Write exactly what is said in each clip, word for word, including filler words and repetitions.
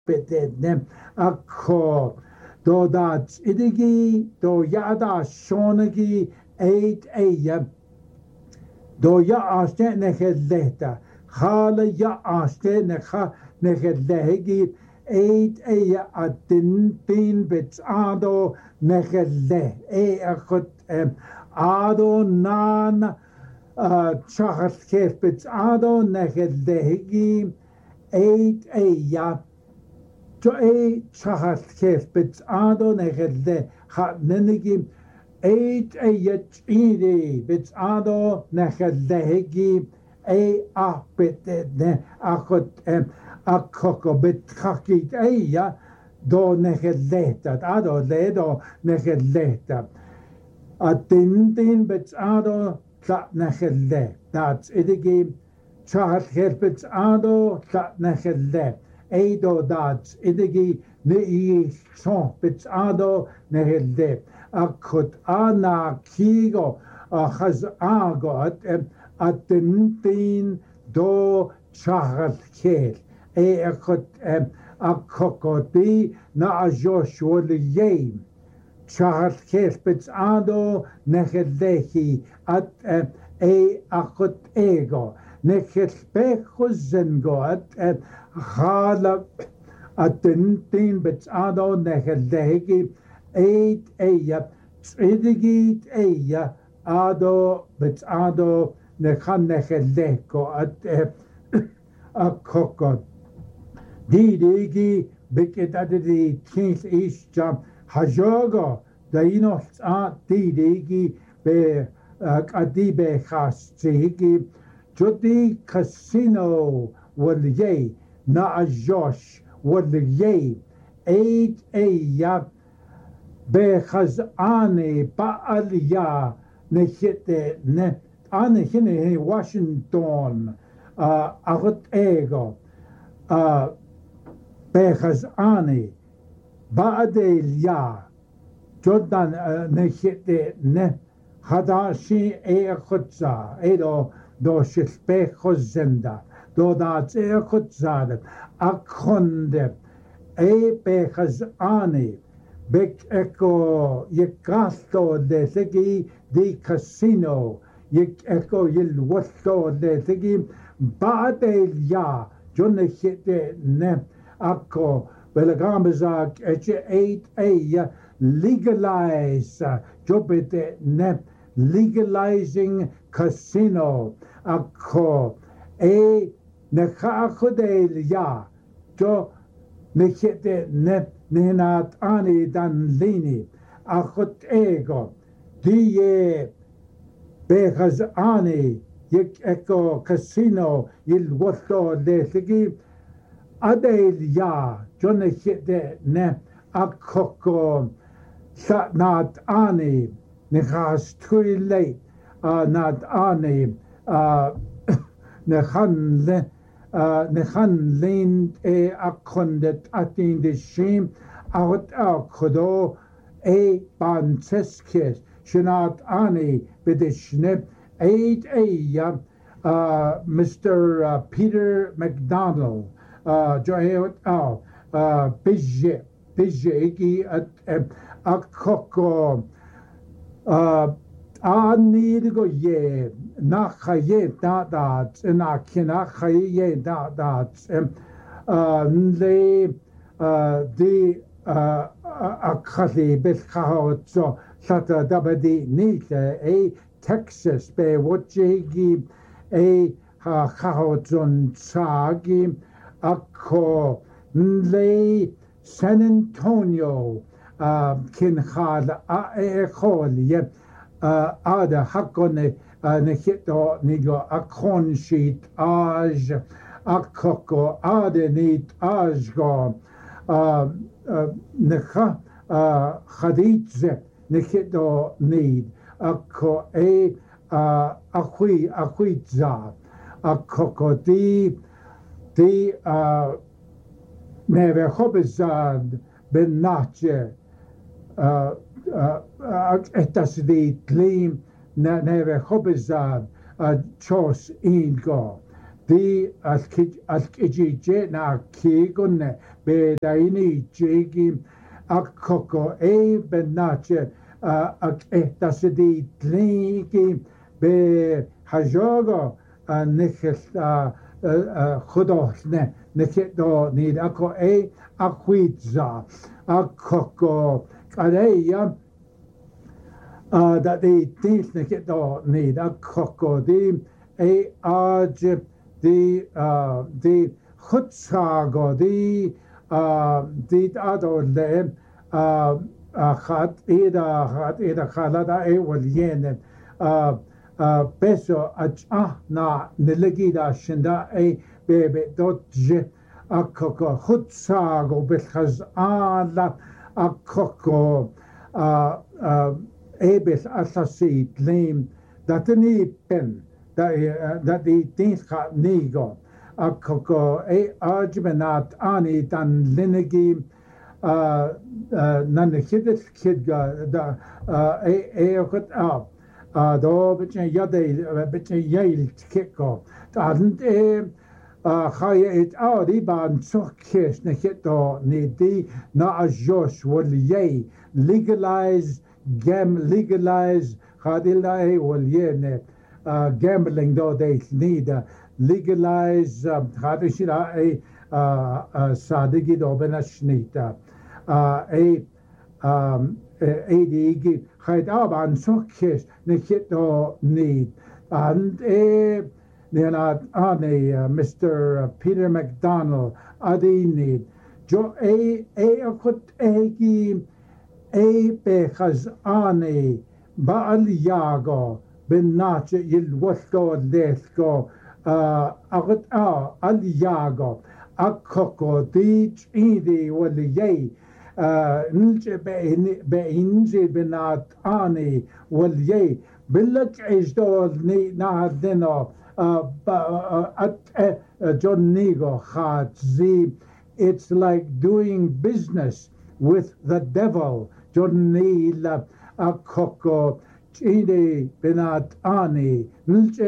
bedednem akko do dat idigi do yada shonagi eight eya do ya aste negeleta Khala ya aste nekha negellegi eight eya atin tin bits ado negelle e akot ado nan chachas kef bits ado negellegi eight eya jo e chachas kef bits ado negelle ha nenegi eight eya chidi bits ado negellegi e a bit ne akot a coco bit kakit eia do negeleta ado ledo negeleta a tin tin bits ado tla negele that's idigi chat helpits ado tla negele edo that's idigi ne son bits ado negele akot ana kigo a khaz agot at tin tin do chahal kel e akot a kokoti na a Joshua le yem chahal kel bits ado negelehi at e akot ego negelpecho zengo at khala at tin tin bits ado negelehi eight eya tridigi eya ado bits ado nekhan negeleko at a kokot didigi biket at the tenth east jump hajogo daino a didigi be adibe khas tigi jodi casino wal ye na a josh wal ye eight eya be khazane ba aliya nechete ne ane hine Washington uh, agot ego uh, bechas ane baade ya Jordan uh, nechete ne hadashi e khutza edo do shilpechos zenda do dat e khutza akonde e bechas ane bek eko yekasto de segi di casino yek eko yil wasto de segi baade ya jonne hite ne ako belagambazak eche eight a legalize jobete ne legalizing casino ako e ne khakhodel ya jo ne hite ne nenat ani dan lini akhot ego die bechas ani yek eko casino il wato de sigi adel ya jonne hite ne akoko sat nat ani ne gas tuile uh, nat ani uh, ne khanle uh, ne khanlen e akondet atin de shim out a kodo e banseskes shnat ani bidishne eight a uh, Mister Uh, Peter McDonald uh, johet al uh, bije bije ki at akoko uh, ani go ye na khaye da da na kina khaye da da uh, le uh, the uh, akhali bit khahot so sata dabadi nite a Texas be wachegi a khahotson sagi akko le San Antonio uh, kin khad a e khol ye uh, ada hakone ne hito nigo akon sheet aj akoko ade nit ajgo nekha khaditze nekito need akko e akhui akhwitza akoko di di neve hobezad ben nache etas di tlim neve hobezad chos ingo di al-kijije na kigunne be daini jigi akkoko e benache ak ehtasidi tliki be hajogo nikhel خداشنه نکدو نید اکو ای اکویتزا اکوکو کاریم دادی دیس نکدو نید اکوکو دی ای آج دی دی خودساگو دی دی دادوله خط ایدا خط ایدا خالدا ای ولینه peso a na nilegida shinda e bebe dodje akoko hutsago bilkhaz ala akoko ebel asasi tlim datni pen that the dinka nigo akoko e ajbenat ani dan linegi nan hidit kidga da e e okot up do bitchen yade bitchen yail kicko dan e khaya it adi ban chokes nekito ni di na ajos wal yay legalize gam legalize khadilai wal yene gambling do they need legalize khadishira e sadigi do benashnita e eighty khayt aban sokkes nekito need and e nenat ane Mister Peter McDonald adi need jo e e akut egi e bekhaz ane baal yago benach yilwatko letko agut a al yago akoko dich idi waliyay نلجأ بإنجي بنات آني واليي بلك إجدول ني نعدنا أت جون نيغو خات زي it's like doing business with the devil جون نيلا أكوكو تشيني بنات آني نلجأ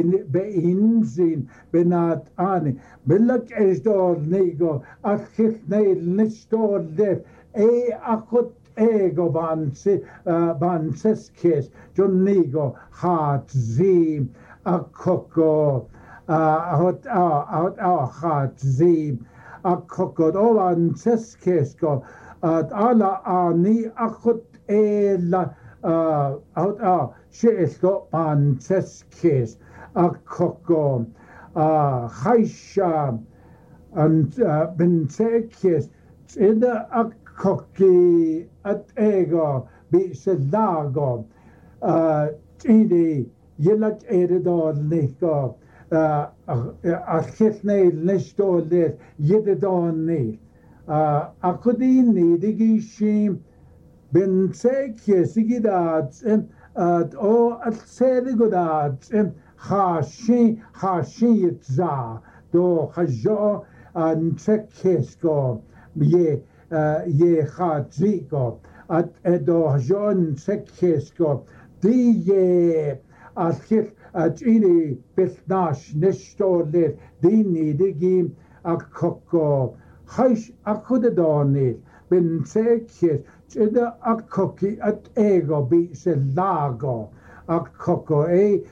بإنجي بنات آني بلك إجدول نيغو أخيخ نيل نشتول لف e akut ego banse banseskes jonigo hat zi akoko hot out out hat zi akoko o banseskes go ala ani akut ela out out shesko banseskes akoko khaisha and bensekes ida ak Koki at ego be selago tini yelak eredor liko a hitne nesto let yedon ne akudini digishim ben sekye sigidat at o at serigodat hashi hashi za do hajo an sekyesko ye ye khadziko at edo jon sekhesko di ye akhir atini besnash nestole dini digi akoko khash akudoni ben sekhes cheda akoki at ego bi selago akoko e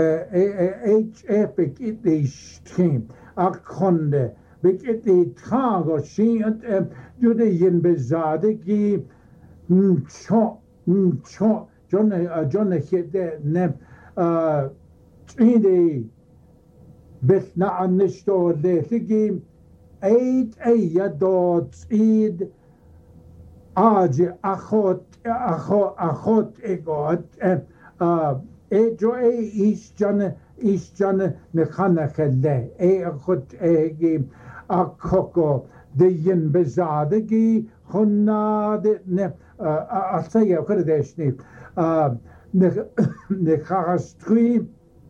h epic it is stream akonde Bik the trago she and jude yin bezadegi cho cho John John hit ne uh three bit na anishto lethigi eight a yadot id aj achot achot achot egot uh e jo e is John is John mekhana khale e achot egi akoko de yin bezadegi khonna de ne asaya kredeshni ne ne khastri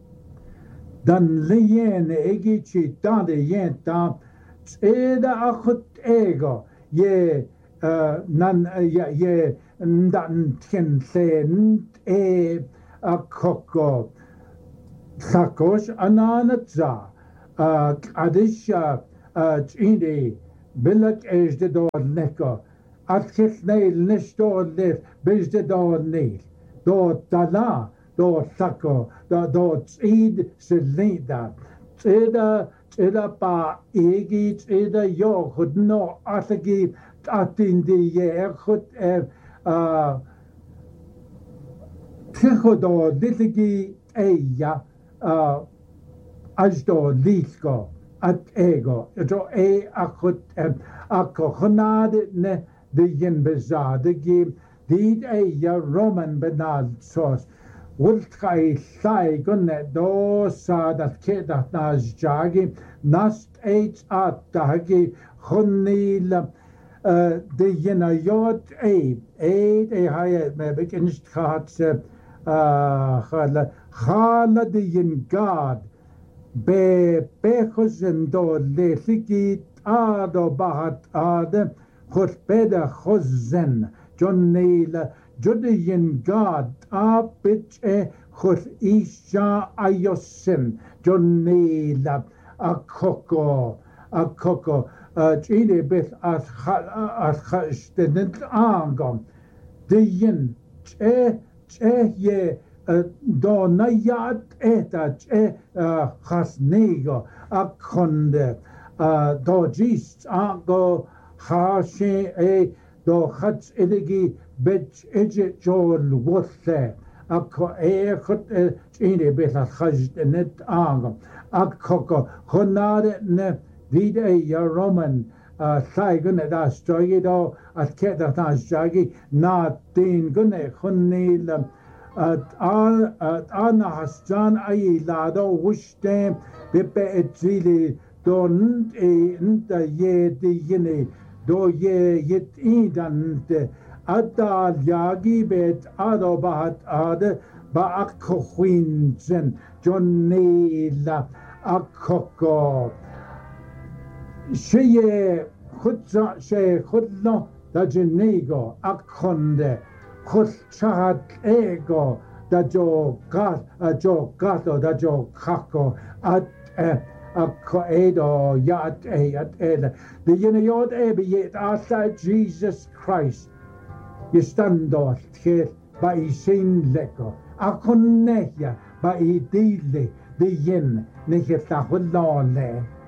dan leyen egi chi dan de yen dan eda akhot ego ye nan ye dan tien sen e akoko sakos ananatza قدش اینی بلک اجده دار نکا اتخیل نیل نش دار لیل بجده دار نیل دار دلا دار ثقا دار تید سلیده تیده تیده با ایگی تیده یا خود نو اتگی اتین دیگه خود تخدا دیلگی ایا اجدا لیلگا ات ایگا جو ای اخود اکا خناد نه دیگن بزادگی دید ایا رومن بنال سوس ولت خای سای گنه دو سادت که دت ناز جاگی نست ایت آت دهگی خونیل دیگن یاد ای اید ای های بکنشت خواهد سه خاله خاله دیگن گاد به بخوزن دو لیلگی آد و باهد آد خود بده خوزن جون نیل جدین گاد آب بچه خود ایشا ایوسن جون نیل اکوکو اکوکو چیلی بیت از خشتنت آنگم دیین چه چه یه دانیات اهتا چه خسنیگو اکنده دو جیست آنگو خاشی ای دو خدس ایلگی بچ ایج جول وثه اکو ای خود چینی بیت از خشتنت آنگم اکوکو خنار نه دید ای یا رومن سایگونه داشت جایی دو از که داشت جایی نا دین گونه خونیل آن هستان ای لادا وشته به اتزیلی دو نند ای نند یه دیگنی دو یه یه ایدند ادال یاگی بیت آدو باهد آده با اکو خوینزن جونیل اکوکو شیء خود شیء خود لا دا جنیگو اکنده خود شهد ایگو دا جو گات جو گاتو دا جو خاکو ات اکو ایدو یاد ایت ایل دیگه یاد ای بیت آسا جیزس کرایست یستندو تیر با ایسین لکو اکن نهیا با ای دیلی دیگه نهی تاخلاله